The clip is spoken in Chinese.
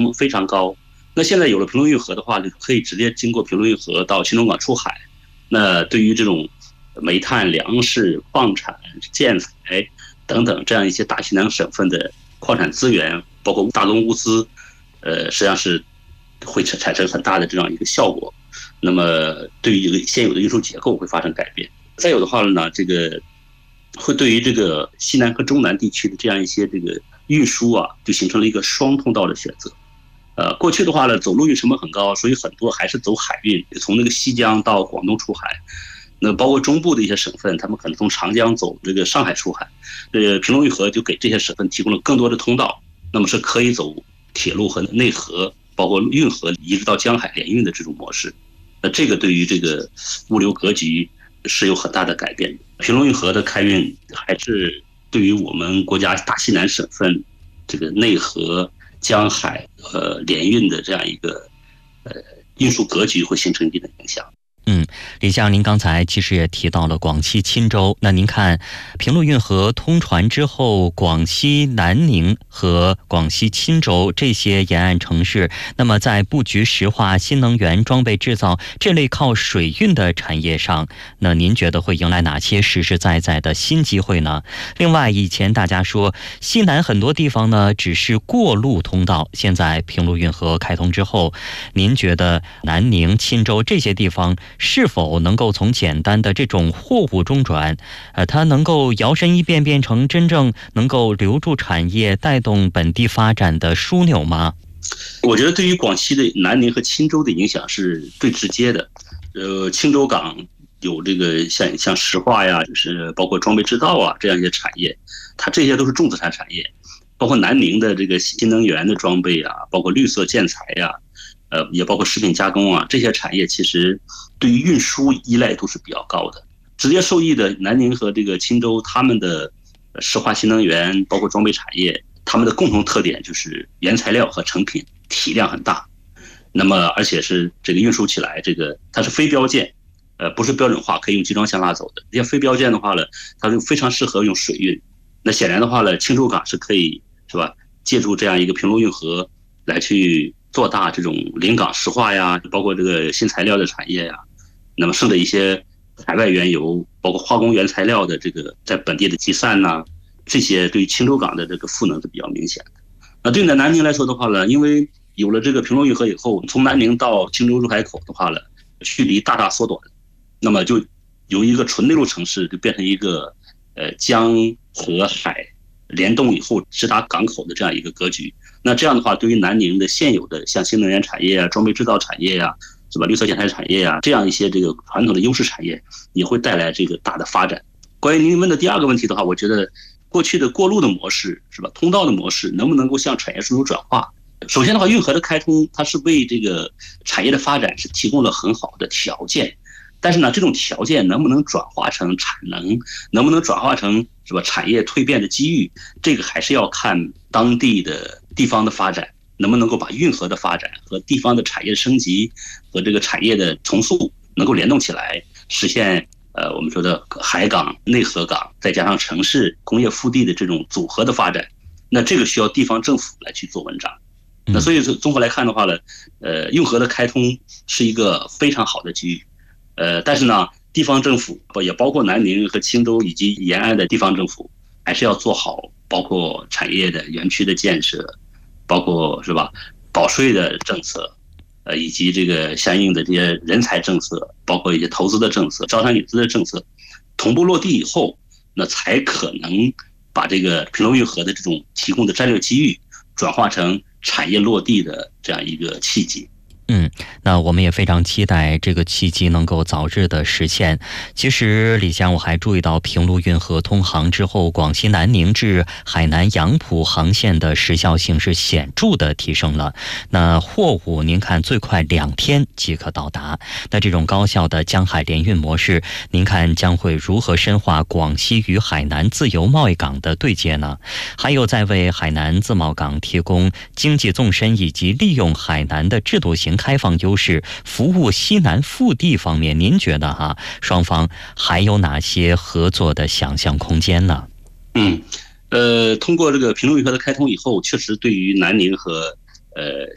量非常高。那现在有了平珑运河的话，就可以直接经过平珑运河到新中港出海。那对于这种煤炭、粮食、矿产、建材等等这样一些大西南省份的矿产资源，包括大宗物资，实际上是会产生很大的这样一个效果。那么对于一个现有的运输结构会发生改变。再有的话呢，这个会对于这个西南和中南地区的这样一些这个运输啊，就形成了一个双通道的选择。过去的话呢，走陆运成本很高，所以很多还是走海运，从那个西江到广东出海。那包括中部的一些省份，他们可能从长江走这个上海出海。平珑运河就给这些省份提供了更多的通道，那么是可以走铁路和内河，包括运河一直到江海联运的这种模式。那这个对于这个物流格局是有很大的改变的。平珑运河的开运还是对于我们国家大西南省份这个内河、江海联运的这样一个运输格局会形成一定的影响。 李先生，您刚才其实也提到了广西钦州，那您看平珑运河通船之后，广西南宁和广西钦州这些沿岸城市，那么在布局石化、新能源、装备制造这类靠水运的产业上，那您觉得会迎来哪些实实在在的新机会呢？另外，以前大家说西南很多地方呢只是过路通道，现在平珑运河开通之后，您觉得南宁、钦州这些地方是否能够从简单的这种货物中转，它能够摇身一变变成真正能够留住产业、带动本地发展的枢纽吗？ 我觉得对于广西的南宁和钦州的影响是最直接的。钦州港有这个像石化呀，就是包括装备制造啊这样一些产业，它这些都是重资产产业。包括南宁的这个新能源的装备啊，包括绿色建材呀，也包括食品加工啊，这些产业其实对于运输依赖度是比较高的。直接受益的南宁和这个钦州，他们的石化新能源包括装备产业，他们的共同特点就是原材料和成品体量很大，那么而且是这个运输起来，这个它是非标件，不是标准化可以用集装箱拉走的。这些非标件的话呢，它就非常适合用水运。那显然的话呢，钦州港是可以是吧，借助这样一个平珑运河来去做大这种临港石化呀，包括这个新材料的产业呀，那么甚至一些海外原油，包括化工原材料的这个在本地的集散呐，这些对于钦州港的这个赋能是比较明显的。那对南宁来说的话呢，因为有了这个平珑运河以后，从南宁到钦州入海口的话呢，距离大大缩短，那么就由一个纯内陆城市就变成一个江河海联动以后直达港口的这样一个格局。那这样的话，对于南宁的现有的像新能源产业啊、装备制造产业啊，是吧？绿色建材产业啊，这样一些这个传统的优势产业，也会带来这个大的发展。关于您问的第二个问题的话，我觉得过去的过路的模式，是吧？通道的模式能不能够向产业枢纽转化？首先的话，运河的开通，它是为这个产业的发展是提供了很好的条件。但是呢，这种条件能不能转化成产能，能不能转化成是吧产业蜕变的机遇，这个还是要看当地的地方的发展，能不能够把运河的发展和地方的产业升级和这个产业的重塑能够联动起来，实现我们说的海港、内河港，再加上城市工业腹地的这种组合的发展。那这个需要地方政府来去做文章。那所以综合来看的话呢，运河的开通是一个非常好的机遇。但是呢，地方政府也包括南宁和钦州以及沿岸的地方政府，还是要做好包括产业的园区的建设，包括是吧保税的政策，以及这个相应的这些人才政策，包括一些投资的政策、招商引资的政策，同步落地以后，那才可能把这个平珑运河的这种提供的战略机遇，转化成产业落地的这样一个契机。 那我们也非常期待这个契机能够早日的实现。其实李湘，我还注意到平珑运河通航之后，广西南宁至海南杨浦航线的时效性是显著的提升了。那货物您看最快2天即可到达，那这种高效的江海联运模式，您看将会如何深化广西与海南自由贸易港的对接呢？还有在为海南自贸港提供经济纵深以及利用海南的制度型开放优势，服务西南腹地方面，您觉得双方还有哪些合作的想象空间呢？ 通过这个平珑运河的开通以后，确实对于南宁和